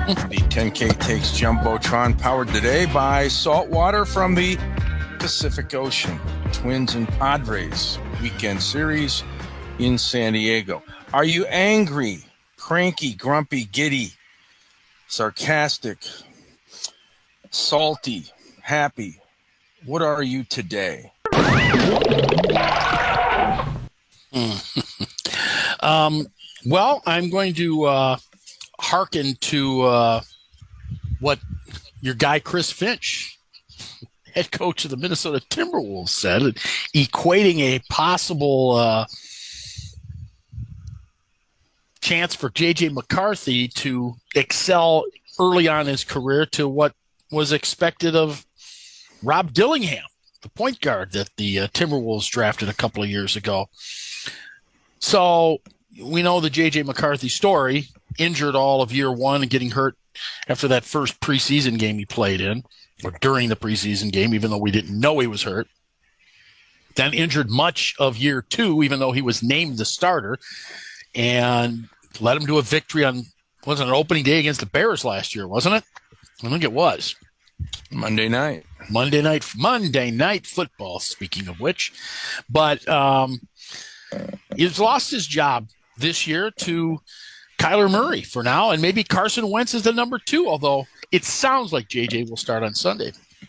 The 10K Takes Jumbotron, powered today by saltwater from the Pacific Ocean. Twins and Padres weekend series in San Diego. Are you angry, cranky, grumpy, giddy, sarcastic, salty, happy? What are you today? Well, I'm going to hearken to what your guy Chris Finch, head coach of the Minnesota Timberwolves, said, equating a possible chance for J.J. McCarthy to excel early on in his career to what was expected of Rob Dillingham, the point guard that the Timberwolves drafted a couple of years ago. So we know the J.J. McCarthy story, injured all of year one and getting hurt after that first preseason game he played in, or during the preseason game, even though we didn't know he was hurt. Then injured much of year two, even though he was named the starter, and led him to a victory on, wasn't it an opening day against the Bears last year, wasn't it? I think it was. Monday night football, speaking of which. But he's lost his job this year to Kyler Murray for now, and maybe Carson Wentz is the number two, although it sounds like JJ will start on Sunday.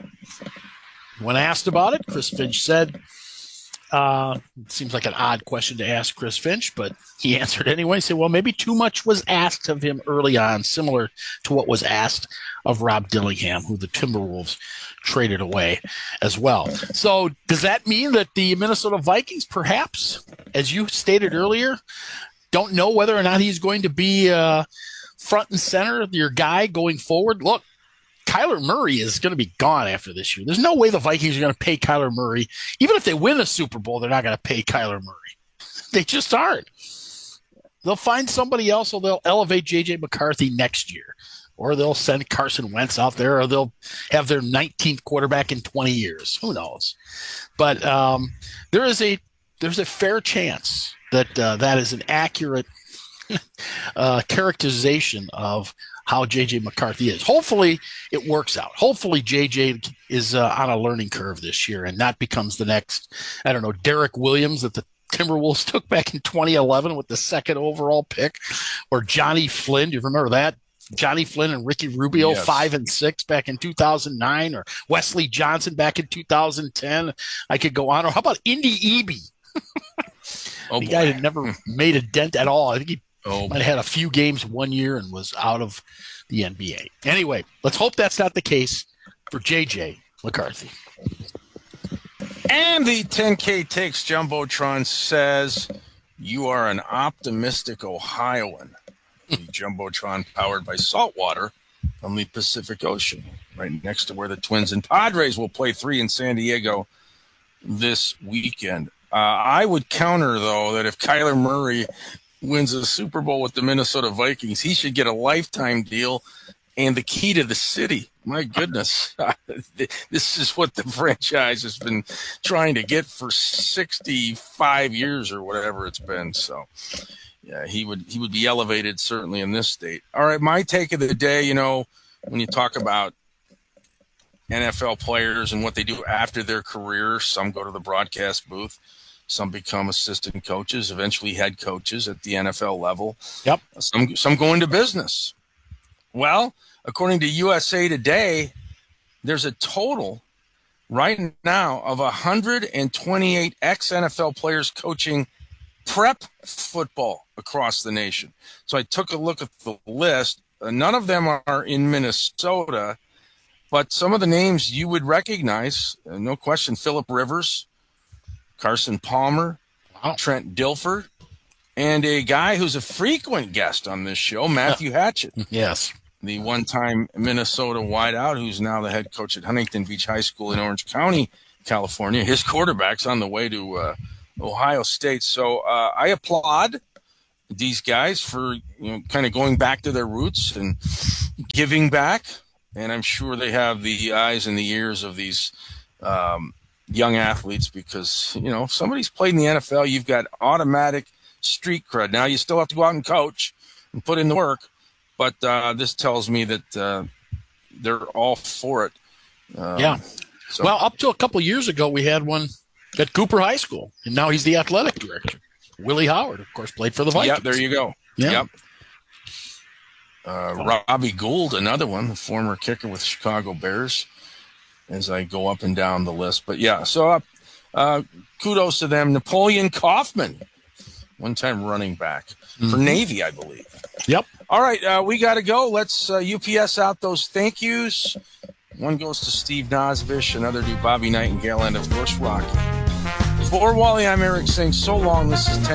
When asked about it, Chris Finch said, it seems like an odd question to ask Chris Finch, but he answered anyway. He said, well, maybe too much was asked of him early on, similar to what was asked of Rob Dillingham, who the Timberwolves traded away as well. So does that mean that the Minnesota Vikings, perhaps, as you stated earlier, don't know whether or not he's going to be front and center of your guy going forward? Look, Kyler Murray is going to be gone after this year. There's no way the Vikings are going to pay Kyler Murray. Even if they win the Super Bowl, they're not going to pay Kyler Murray. They just aren't. They'll find somebody else, or they'll elevate J.J. McCarthy next year, or they'll send Carson Wentz out there, or they'll have their 19th quarterback in 20 years. Who knows? But there's a fair chance that that is an accurate characterization of how J.J. McCarthy is. Hopefully it works out. Hopefully J.J. is on a learning curve this year and not becomes the next, Derek Williams that the Timberwolves took back in 2011 with the second overall pick, or Johnny Flynn. Do you remember that? Johnny Flynn and Ricky Rubio, yes. 5 and 6 back in 2009, or Wesley Johnson back in 2010. I could go on. Or how about Indy Eby? The guy that never made a dent at all. I think he might have had a few games one year and was out of the NBA. Anyway, let's hope that's not the case for J.J. McCarthy. And the 10K Takes Jumbotron says, you are an optimistic Ohioan. The Jumbotron, powered by saltwater from the Pacific Ocean, right next to where the Twins and Padres will play 3 in San Diego this weekend. I would counter, though, that if Kyler Murray wins a Super Bowl with the Minnesota Vikings, he should get a lifetime deal and the key to the city. My goodness. This is what the franchise has been trying to get for 65 years or whatever it's been. So, yeah, he would be elevated certainly in this state. All right, my take of the day, when you talk about NFL players and what they do after their career, some go to the broadcast booth. Some become assistant coaches, eventually head coaches at the NFL level. Yep. Some go into business. Well, according to USA Today, there's a total right now of 128 ex-NFL players coaching prep football across the nation. So I took a look at the list. None of them are in Minnesota, but some of the names you would recognize, no question, Phillip Rivers, Carson Palmer, Trent Dilfer, and a guy who's a frequent guest on this show, Matthew Hatchett. Yes. The one-time Minnesota wideout who's now the head coach at Huntington Beach High School in Orange County, California. His quarterback's on the way to Ohio State. So I applaud these guys for kind of going back to their roots and giving back. And I'm sure they have the eyes and the ears of these young athletes because, if somebody's played in the NFL, you've got automatic street cred. Now you still have to go out and coach and put in the work, But this tells me that they're all for it. Yeah. So, Well, up to a couple years ago, we had one at Cooper High School, and now he's the athletic director. Willie Howard, of course, played for the Vikings. yeah, there you go. Yeah. Yep. Robbie Gould, another one, the former kicker with Chicago Bears, as I go up and down the list. But yeah, so kudos to them. Napoleon Kaufman, one-time running back for Navy, I believe. Yep. All right, we got to go. Let's UPS out those thank yous. One goes to Steve Nosbish, another to Bobby Nightingale, and of course Rocky. For Wally, I'm Eric saying so long. This is 10